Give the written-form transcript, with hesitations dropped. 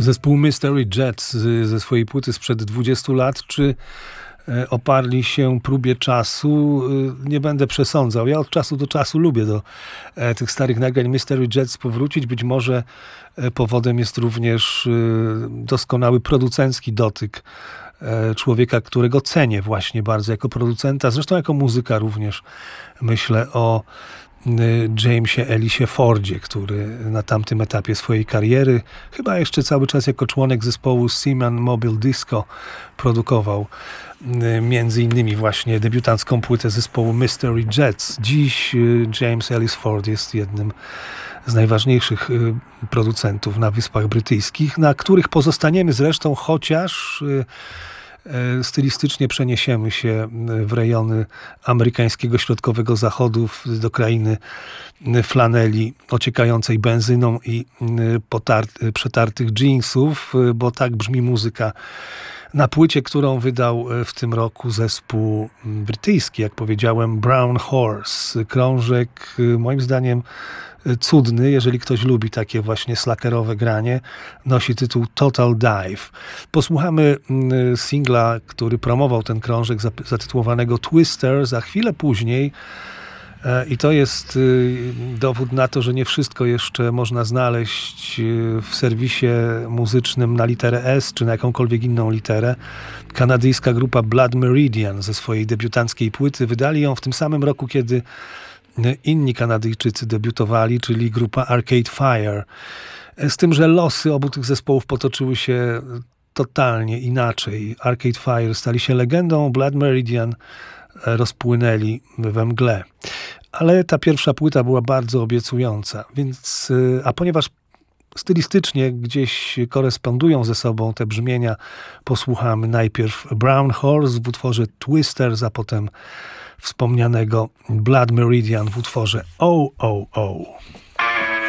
Zespół Mystery Jets ze swojej płyty sprzed 20 lat, czy oparli się próbie czasu? Nie będę przesądzał. Ja od czasu do czasu lubię do tych starych nagrań Mystery Jets powrócić. Być może powodem jest również doskonały producencki dotyk człowieka, którego cenię właśnie bardzo jako producenta, zresztą jako muzyka również. Myślę o Jamesie Ellisie Fordzie, który na tamtym etapie swojej kariery, chyba jeszcze cały czas jako członek zespołu Seaman Mobile Disco, produkował między innymi właśnie debiutancką płytę zespołu Mystery Jets. Dziś James Ellis Ford jest jednym z najważniejszych producentów na Wyspach Brytyjskich, na których pozostaniemy zresztą, chociaż stylistycznie przeniesiemy się w rejony amerykańskiego środkowego zachodu, do krainy flaneli ociekającej benzyną i przetartych jeansów, bo tak brzmi muzyka na płycie, którą wydał w tym roku zespół brytyjski, jak powiedziałem, Brown Horse. Krążek moim zdaniem cudny, jeżeli ktoś lubi takie właśnie slackerowe granie, nosi tytuł Total Dive. Posłuchamy singla, który promował ten krążek, zatytułowanego Twister, za chwilę później. I to jest dowód na to, że nie wszystko jeszcze można znaleźć w serwisie muzycznym na literę S, czy na jakąkolwiek inną literę. Kanadyjska grupa Blood Meridian ze swojej debiutanckiej płyty wydali ją w tym samym roku, kiedy inni Kanadyjczycy debiutowali, czyli grupa Arcade Fire. Z tym, że losy obu tych zespołów potoczyły się totalnie inaczej. Arcade Fire stali się legendą, Blood Meridian rozpłynęli we mgle. Ale ta pierwsza płyta była bardzo obiecująca, więc, a ponieważ stylistycznie gdzieś korespondują ze sobą te brzmienia, posłuchamy najpierw Brown Horse w utworze Twisters, a potem wspomnianego Blood Meridian w utworze Oh, Oh, Oh.